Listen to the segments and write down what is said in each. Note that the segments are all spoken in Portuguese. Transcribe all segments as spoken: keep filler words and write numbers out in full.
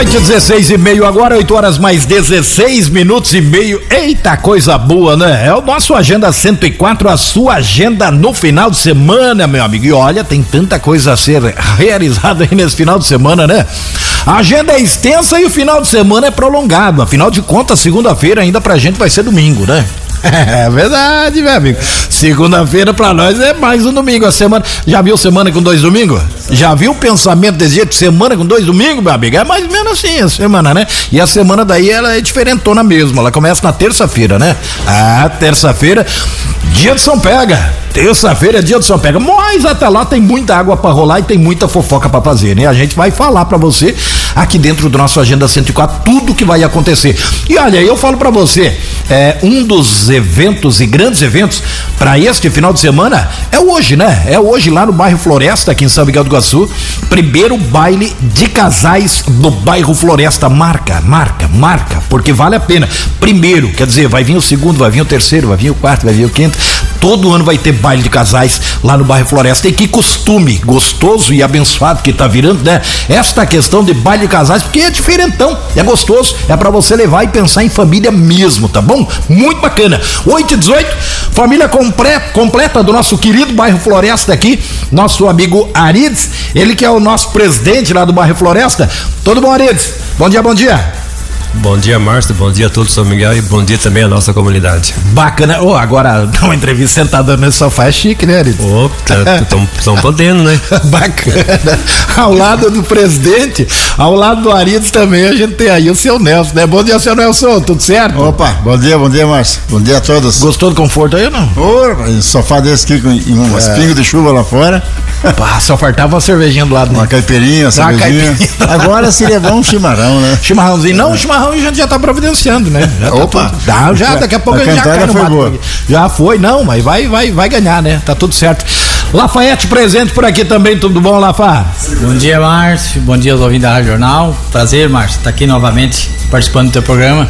noite, dezesseis e meio agora, oito horas mais dezesseis minutos e meio. Eita, coisa boa, né? É o nosso Agenda cento e quatro, a sua agenda no final de semana, meu amigo. E olha, tem tanta coisa a ser realizada aí nesse final de semana, né? A agenda é extensa e o final de semana é prolongado. Afinal de contas, segunda-feira ainda pra gente vai ser domingo, né? É verdade, meu amigo. Segunda-feira pra nós é mais um domingo. A semana. Já viu semana com dois domingos? Já viu o pensamento desse jeito? Semana com dois domingos, meu amigo? É mais ou menos assim a semana, né? E a semana daí ela é diferentona mesmo. Ela começa na terça-feira, né? Ah, terça-feira, dia de São Pega. Terça-feira é dia de São Pega, mas até lá tem muita água pra rolar e tem muita fofoca pra fazer, né? A gente vai falar pra você aqui dentro do nosso Agenda cento e quatro tudo que vai acontecer. E olha, eu falo pra você, é, um dos eventos e grandes eventos pra este final de semana é hoje, né? É hoje lá no bairro Floresta, aqui em São Miguel do Iguaçu, primeiro baile de casais do bairro Floresta. Marca, marca, marca, porque vale a pena. Primeiro, quer dizer, vai vir o segundo, vai vir o terceiro, vai vir o quarto, vai vir o quinto. Todo ano vai ter baile de casais lá no bairro Floresta. E que costume gostoso e abençoado que tá virando, né? Esta questão de baile de casais, porque é diferentão, é gostoso, é pra você levar e pensar em família mesmo, tá bom? Muito bacana. oito e dezoito, família compre- completa do nosso querido bairro Floresta aqui, nosso amigo Arides, ele que é o nosso presidente lá do bairro Floresta. Tudo bom, Arides? Bom dia, bom dia. Bom dia, Márcio, bom dia a todos, São Miguel, e bom dia também à nossa comunidade. Bacana. Oh, agora, dar uma entrevista sentada nesse sofá é chique, né, Arides? Opa, estão podendo, né? Bacana. Ao lado do presidente, ao lado do Arides também, a gente tem aí o seu Nelson, né? Bom dia, seu Nelson, tudo certo? Opa, bom dia, bom dia, Márcio. Bom dia a todos. Gostou do conforto aí ou não? Ô, sofá desse aqui com umas é. pingas de chuva lá fora. Pá, só faltava uma cervejinha do lado, né? Uma caipirinha, uma cervejinha. Caipirinha. Agora se levar um chimarrão, né? Chimarrãozinho, não, o chimarrão a gente já tá providenciando, né? Já Opa! Tá tudo, já, daqui a pouco a gente já cai no mato. Já foi, não, mas vai, vai, vai ganhar, né? Tá tudo certo. Lafayette presente por aqui também, tudo bom, Lafa? Bom dia, Márcio, bom dia aos ouvintes da Rádio Jornal. Prazer, Márcio, tá aqui novamente participando do teu programa.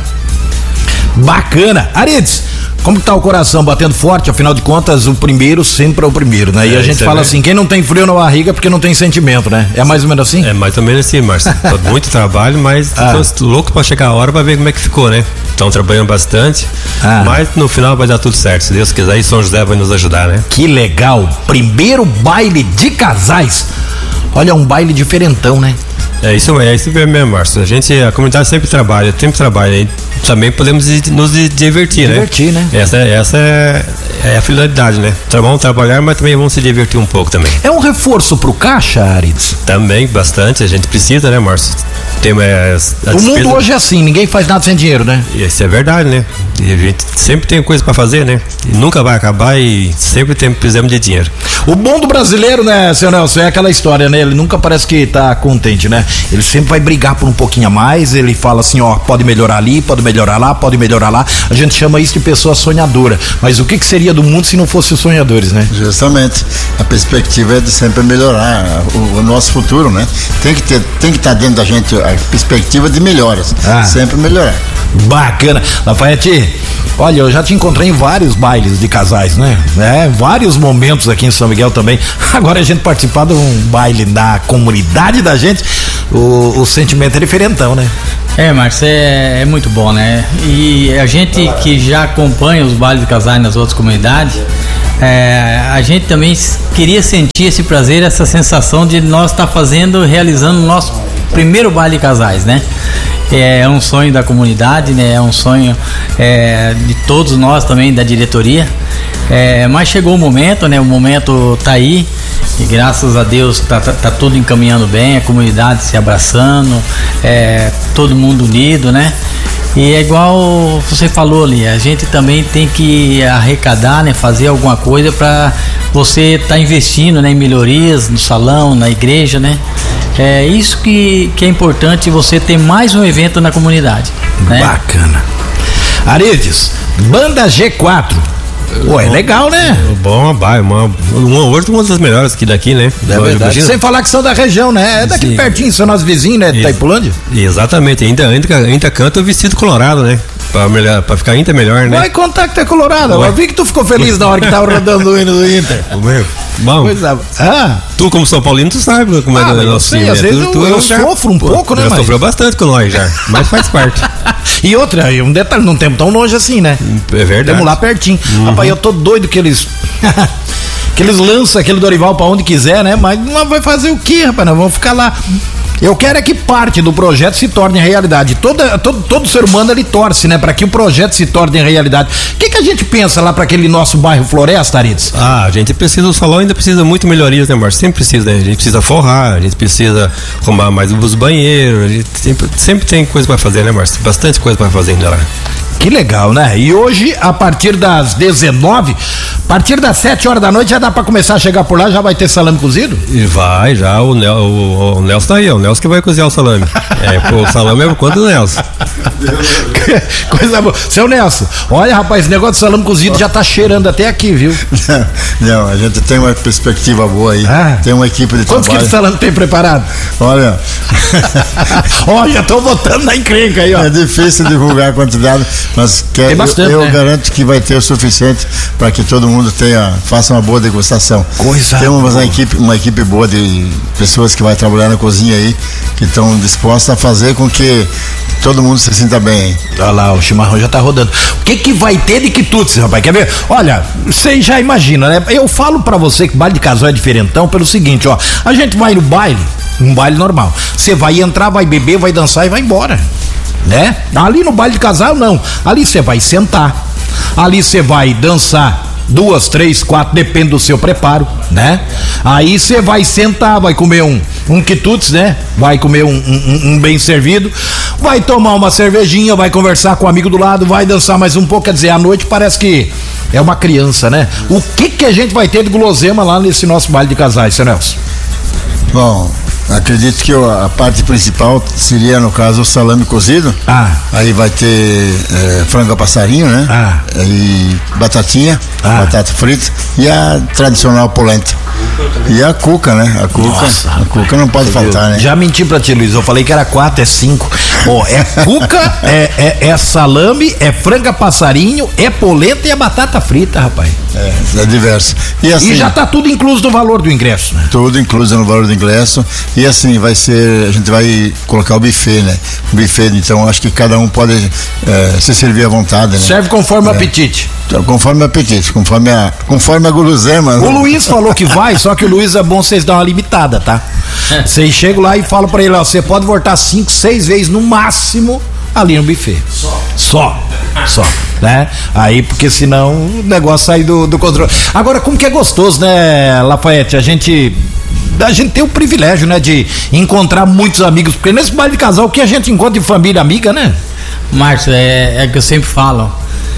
Bacana. Arides, como que tá o coração batendo forte? Afinal de contas, o primeiro sempre é o primeiro, né? E é, a gente fala é assim, quem não tem frio na barriga é porque não tem sentimento, né? É mais ou menos assim? É mais ou menos assim, Márcio. Muito trabalho, mas ah. tô louco pra chegar a hora pra ver como é que ficou, né? Estão trabalhando bastante, ah. mas no final vai dar tudo certo, se Deus quiser, e São José vai nos ajudar, né? Que legal! Primeiro baile de casais. Olha, um baile diferentão, né? É isso, é isso mesmo, Márcio. A gente, a comunidade sempre trabalha, sempre trabalha, e também podemos nos divertir, né? Divertir, né? Essa, essa é, é a finalidade, né? Vamos trabalhar, mas também vamos se divertir um pouco também. É um reforço pro caixa, Arides? Também, bastante, a gente precisa, né, Márcio? Tem, é, o mundo hoje é assim, ninguém faz nada sem dinheiro, né? Isso é verdade, né? E a gente sempre tem coisa pra fazer, né? E nunca vai acabar e sempre tem, precisamos de dinheiro. O bom do brasileiro, né, seu Nelson, é aquela história, né? Ele nunca parece que tá contente, né? Ele sempre vai brigar por um pouquinho a mais, ele fala assim, ó, pode melhorar ali, pode melhorar lá, pode melhorar lá. A gente chama isso de pessoa sonhadora. Mas o que que seria do mundo se não fosse os sonhadores, né? Justamente. A perspectiva é de sempre melhorar o, o nosso futuro, né? Tem que ter, tem que estar dentro da gente a perspectiva de melhoras. Ah. Sempre melhorar. Bacana. Lafayette, olha, eu já te encontrei em vários bailes de casais, né? É, vários momentos aqui em São Miguel também. Agora a gente participar de um baile da comunidade da gente, o, o sentimento é diferentão, né? É, Márcio, é, é muito bom, né? E a gente que já acompanha os bailes de casais nas outras comunidades, é, a gente também queria sentir esse prazer, essa sensação de nós estar tá fazendo, realizando o nosso primeiro baile de casais, né? É um sonho da comunidade, né? É um sonho é, de todos nós também, da diretoria. É, mas chegou o momento, né? O momento tá aí e graças a Deus tá, tá, tá tudo encaminhando bem, a comunidade se abraçando, é, todo mundo unido, né? E é igual você falou ali, a gente também tem que arrecadar, né? Fazer alguma coisa para você estar tá investindo, né? Em melhorias no salão, na igreja, né? É isso que, que é importante, você ter mais um evento na comunidade, né? Bacana. Arides, Banda G quatro. Pô, é legal, né? Bom, uma, uma, uma, hoje uma das melhores aqui daqui, né? É verdade. Sem falar que são da região, né? É daqui Sim. pertinho, são nossos vizinhos, né? De Itaipulândia. Exatamente, ainda, ainda, ainda canta o vestido colorado, né? pra, melhor, pra ficar ainda melhor, né? Vai contar que tá colorado. Eu vi que tu ficou feliz na hora que tava rodando o hino do Inter. O meu? Bom, Coisa... ah. tu como São Paulino, tu sabe como ah, é o nosso time. Às vezes tu, eu, tu, eu já, sofro um pô, pouco, né? Já mas... sofreu bastante com nós já, mas faz parte. E outra, um detalhe, não temos tão longe assim, né? É verdade. Temos lá pertinho. Uhum. Rapaz, eu tô doido que eles... que eles lançam aquele Dorival pra onde quiser, né? Mas não vai fazer o quê, rapaz? Nós vamos ficar lá. Eu quero é que parte do projeto se torne realidade. Toda, todo, todo ser humano ele torce, né? Para que o projeto se torne realidade. O que, que a gente pensa lá para aquele nosso bairro Floresta, Arides? Ah, a gente precisa, o salão ainda precisa muito melhorias, né, Marcos? Sempre precisa, né? A gente precisa forrar, a gente precisa arrumar mais os banheiros, a gente sempre, sempre tem coisa para fazer, né, Marcos? Bastante coisa para fazer ainda lá. Que legal, né? E hoje, a partir das dezenove, a partir das sete horas da noite, já dá pra começar a chegar por lá, já vai ter salame cozido? E vai, já, o, Nel, o, o Nelson tá aí, o Nelson que vai cozinhar o salame. É, o salame é por conta do Nelson. Coisa boa. Seu Nelson, olha, rapaz, esse negócio de salame cozido já tá cheirando até aqui, viu? Não, a gente tem uma perspectiva boa aí, ah, tem uma equipe de quantos trabalho. Quantos quilos de salame tem preparado? Olha... olha, tô botando na encrenca aí, ó. É difícil divulgar a quantidade, mas quer, tem bastante, eu, eu né? garanto que vai ter o suficiente para que todo mundo tenha, faça uma boa degustação. Coisa Temos uma equipe, uma equipe boa de pessoas que vai trabalhar na cozinha aí, que estão dispostas a fazer com que todo mundo se sinta bem. Olha lá, o chimarrão já tá rodando. O que que vai ter de quitutes, rapaz? Quer ver? Olha, você já imagina, né? Eu falo pra você que baile de casal é diferentão pelo seguinte, ó. A gente vai no baile, um baile normal. Você vai entrar, vai beber, vai dançar e vai embora. Né? Ali no baile de casal não, ali você vai sentar, ali você vai dançar duas, três, quatro, depende do seu preparo, né? Aí você vai sentar, vai comer um um quitutes, né? Vai comer um, um, um bem servido, vai tomar uma cervejinha, vai conversar com o amigo do lado, vai dançar mais um pouco, quer dizer, à noite parece que é uma criança, né? O que que a gente vai ter de guloseima lá nesse nosso baile de casais, seu Nelson? Bom, acredito que a parte principal seria, no caso, o salame cozido. Ah. Aí vai ter é, frango a passarinho, né? Ah. E batatinha, ah. batata frita e a tradicional polenta. E a cuca, né? A cuca, Nossa, a cuca não pode faltar, né? Já menti pra ti, Luiz. Eu falei que era quatro, é cinco. Ó, é cuca, é, é, é salame, é frango a passarinho, é polenta e é batata frita, rapaz. É, é diverso. E, assim, e já tá tudo incluso no valor do ingresso, né? Tudo incluso no valor do ingresso. E assim, vai ser, a gente vai colocar o buffet, né? O buffet, então acho que cada um pode é, se servir à vontade, né? Serve conforme o é. apetite. Conforme o apetite, conforme a, conforme a guloseima. O Luiz falou que vai, só que o Luiz é bom vocês dar uma limitada, tá? Vocês chegam lá e falam pra ele, ó, você pode voltar cinco, seis vezes no máximo ali no buffet. Só. Só. Só, né? Aí, porque senão o negócio sai do, do controle. Agora, como que é gostoso, né, Lafayette? A gente... A gente tem o privilégio, né, de encontrar muitos amigos, porque nesse baile de casal o que a gente encontra de família amiga, né? Márcio, é, é que eu sempre falo,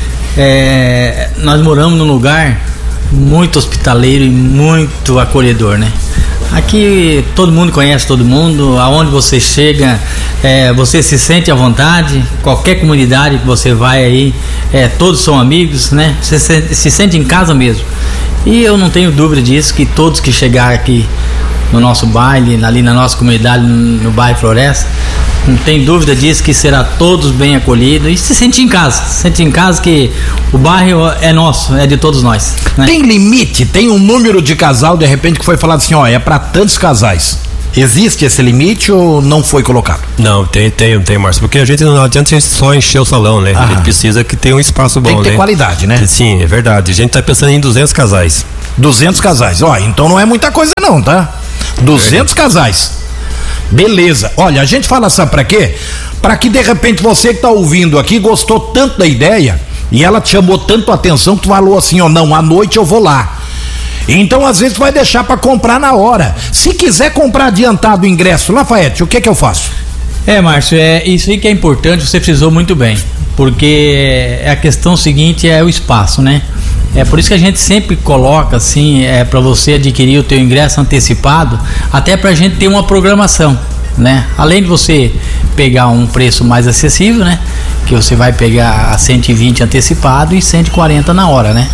é, nós moramos num lugar muito hospitaleiro e muito acolhedor, né? Aqui todo mundo conhece todo mundo, aonde você chega, é, você se sente à vontade, qualquer comunidade que você vai aí, é, todos são amigos, né? Você se, se sente em casa mesmo. E eu não tenho dúvida disso, que todos que chegar aqui no nosso baile, ali na nossa comunidade, no bairro Floresta, não tem dúvida disso, que será todos bem acolhidos e se sentir em casa, se sentir em casa que o bairro é nosso, é de todos nós, né? Tem limite? Tem um número de casal, de repente, que foi falado assim, ó, é pra tantos casais. Existe esse limite ou não foi colocado? Não, tem, tem, tem, Márcio, porque a gente não adianta a gente só encher o salão, né? Ah. A gente precisa que tenha um espaço bom, né? Tem que ter né? qualidade, né? Sim, é verdade. A gente tá pensando em duzentos casais. duzentos casais, ó, então não é muita coisa não, tá? duzentos é. casais. Beleza. Olha, a gente fala, sabe pra quê? Pra que de repente você que tá ouvindo aqui gostou tanto da ideia e ela te chamou tanto a atenção que tu falou assim, ó, não, à noite eu vou lá. Então às vezes tu vai deixar pra comprar na hora. Se quiser comprar adiantado o ingresso, Lafayette, o que que eu faço? É, Márcio, é isso aí que é importante, você precisou muito bem, porque a questão seguinte é o espaço, né? É por isso que a gente sempre coloca assim, é para você adquirir o teu ingresso antecipado, até pra gente ter uma programação, né? Além de você pegar um preço mais acessível, né? que você vai pegar a cento e vinte antecipado e cento e quarenta na hora, né?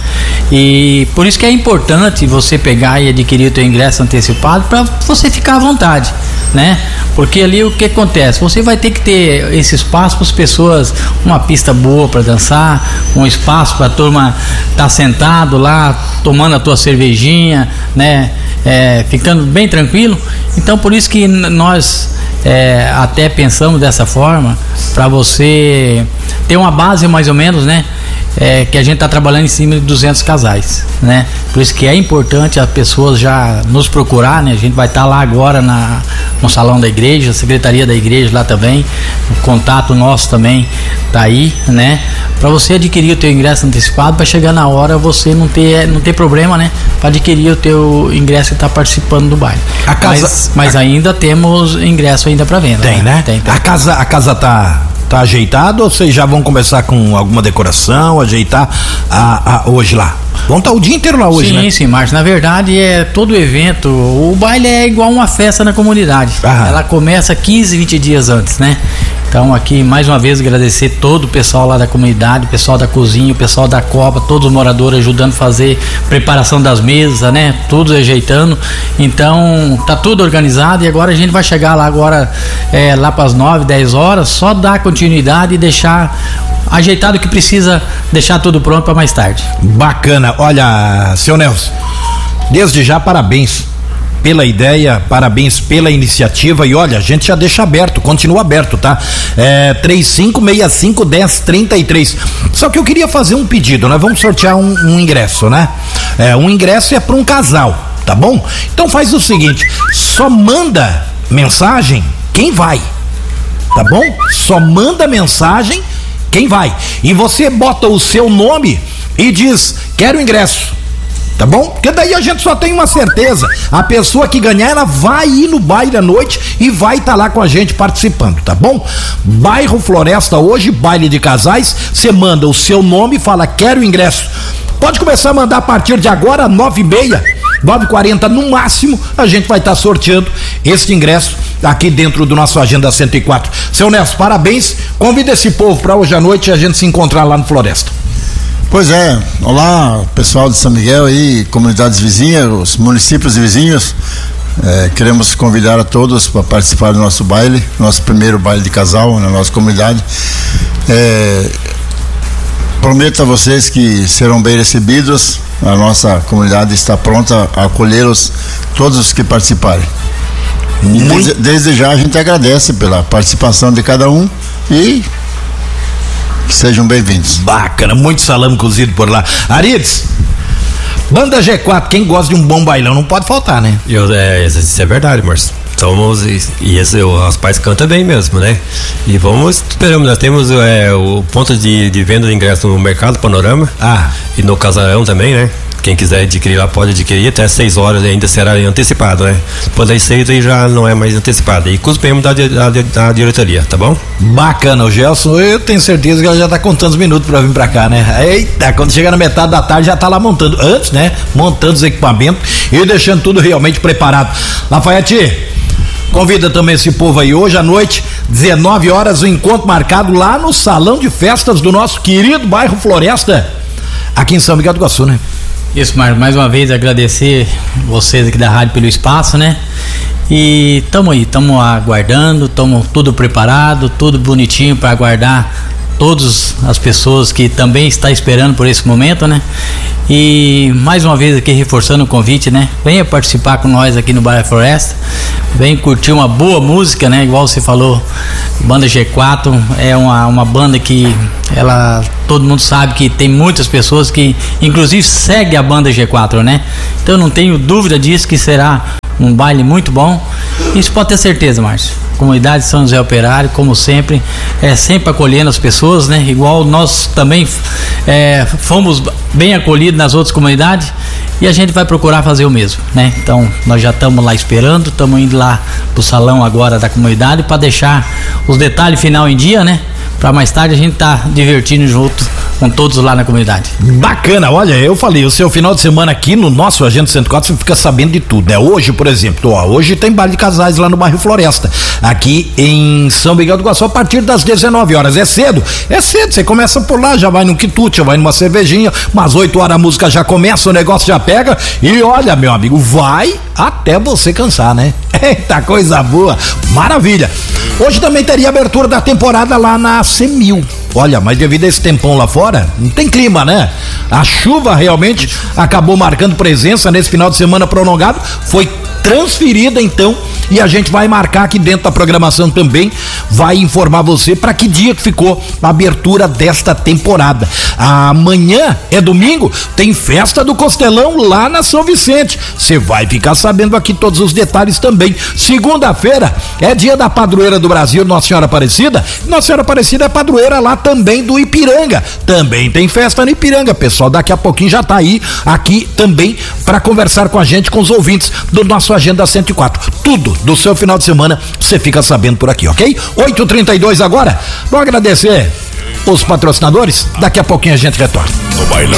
E por isso que é importante você pegar e adquirir o teu ingresso antecipado para você ficar à vontade, né? Porque ali o que acontece? Você vai ter que ter esse espaço para as pessoas, uma pista boa para dançar, um espaço para a turma estar tá sentado lá, tomando a tua cervejinha, né? É, ficando bem tranquilo. Então por isso que nós é, até pensamos dessa forma, para você ter uma base mais ou menos, né? É, que a gente está trabalhando em cima de duzentos casais, né? Por isso que é importante as pessoas já nos procurar, né? A gente vai estar tá lá agora na, no salão da igreja, a secretaria da igreja lá também, o contato nosso também tá aí, né? Para você adquirir o teu ingresso antecipado, para chegar na hora você não ter, não ter problema, né? Para adquirir o teu ingresso e estar tá participando do baile. A casa, mas, mas a... ainda temos ingresso ainda para venda. Tem, né? né? Tem, tem. A casa, a casa tá Tá ajeitado ou vocês já vão começar com alguma decoração, ajeitar a, a, hoje lá? Vão estar o dia inteiro lá hoje, sim, né? Sim, sim, Márcio. Na verdade, é todo evento. O baile é igual uma festa na comunidade. Aham. Ela começa quinze, vinte dias antes, né? Então aqui, mais uma vez, agradecer todo o pessoal lá da comunidade, o pessoal da cozinha, o pessoal da Copa, todos os moradores ajudando a fazer preparação das mesas, né? Tudo ajeitando. Então, tá tudo organizado e agora a gente vai chegar lá agora, é, lá para as nove, dez horas, só dar continuidade e deixar ajeitado o que precisa, deixar tudo pronto para mais tarde. Bacana. Olha, seu Nelson, desde já parabéns pela ideia, parabéns pela iniciativa e olha, a gente já deixa aberto, continua aberto, tá? É, três cinco seis cinco, um zero três três. Só que eu queria fazer um pedido, nós vamos sortear um, um ingresso, né? É, um ingresso é para um casal, tá bom? Então faz o seguinte, só manda mensagem quem vai, tá bom? Só manda mensagem quem vai e você bota o seu nome e diz, quero ingresso. Tá bom? Porque daí a gente só tem uma certeza, a pessoa que ganhar, ela vai ir no baile à noite e vai estar tá lá com a gente participando, tá bom? Bairro Floresta hoje, baile de casais, você manda o seu nome e fala, quero ingresso. Pode começar a mandar a partir de agora, nove e meia, nove e quarenta no máximo, a gente vai estar tá sorteando este ingresso aqui dentro do nosso Agenda cento e quatro. Seu Nelson, parabéns, convida esse povo para hoje à noite e a gente se encontrar lá no Floresta. Pois é, olá pessoal de São Miguel aí, comunidades vizinhas, os municípios vizinhos, é, queremos convidar a todos para participar do nosso baile, nosso primeiro baile de casal na nossa comunidade. É, prometo a vocês que serão bem recebidos, a nossa comunidade está pronta a acolhê-los, todos os que participarem. E desde, desde já a gente agradece pela participação de cada um e sejam bem-vindos. Bacana, muito salame cozido por lá. Arides, Banda G quatro, quem gosta de um bom bailão não pode faltar, né? Eu, é, isso é verdade, Márcio. Somos, e, e esse, os pais cantam bem mesmo, né? E vamos, esperamos, nós temos é, o ponto de, de venda de ingresso no Mercado Panorama. Ah. E no Casarão também, né? Quem quiser adquirir lá pode adquirir, até seis horas ainda será antecipado, né? Depois das seis aí já não é mais antecipado. E com os membros da, da, da diretoria, tá bom? Bacana, o Gelson, eu tenho certeza que ela já tá contando os minutos pra vir pra cá, né? Eita, quando chega na metade da tarde já tá lá montando, antes, né? Montando os equipamentos e deixando tudo realmente preparado. Lafayette, convida também esse povo aí hoje à noite, dezenove horas, o encontro marcado lá no salão de festas do nosso querido bairro Floresta, aqui em São Miguel do Iguaçu, né? Isso, Marcos, mais uma vez agradecer vocês aqui da rádio pelo espaço, né? E tamo aí, tamo aguardando, tamo tudo preparado, tudo bonitinho para aguardar todas as pessoas que também estão esperando por esse momento, né? E mais uma vez aqui reforçando o convite, né? Venha participar com nós aqui no Bairro Floresta, vem curtir uma boa música, né? Igual você falou, Banda G quatro é uma, uma banda que ela, todo mundo sabe que tem muitas pessoas que inclusive segue a Banda G quatro, né? Então eu não tenho dúvida disso, que será um baile muito bom. Isso pode ter certeza, Márcio. Comunidade São José Operário, como sempre, é sempre acolhendo as pessoas, né? Igual nós também é, fomos bem acolhidos nas outras comunidades e a gente vai procurar fazer o mesmo, né? Então nós já estamos lá esperando, estamos indo lá pro salão agora da comunidade para deixar os detalhes final em dia, né? Para mais tarde a gente tá divertindo junto com todos lá na comunidade. Bacana, olha, eu falei, o seu final de semana aqui no nosso Agenda cento e quatro, você fica sabendo de tudo, né? Hoje, por exemplo, ó, hoje tem baile de casais lá no bairro Floresta, aqui em São Miguel do Iguaçu, a partir das dezenove horas. É cedo? É cedo, você começa por lá, já vai num quitute, já vai numa cervejinha, umas oito horas a música já começa, o negócio já pega e olha, meu amigo, vai até você cansar, né? Eita, coisa boa, maravilha. Hoje também teria abertura da temporada lá na Semil. Olha, mas devido a esse tempão lá fora, não tem clima, né? A chuva realmente acabou marcando presença nesse final de semana prolongado, foi transferida então, e a gente vai marcar aqui dentro da programação também, vai informar você para que dia que ficou a abertura desta temporada. Amanhã é domingo, tem festa do Costelão lá na São Vicente, você vai ficar sabendo aqui todos os detalhes também. Segunda-feira é dia da padroeira do Brasil, Nossa Senhora Aparecida. Nossa Senhora Aparecida é padroeira lá também do Ipiranga, também tem festa no Ipiranga, pessoal, daqui a pouquinho já tá aí, aqui também para conversar com a gente, com os ouvintes do nosso Agenda cento e quatro, tudo do seu final de semana, você fica sabendo por aqui, ok? oito e trinta e dois agora, vou agradecer os patrocinadores, daqui a pouquinho a gente retorna. No bailão.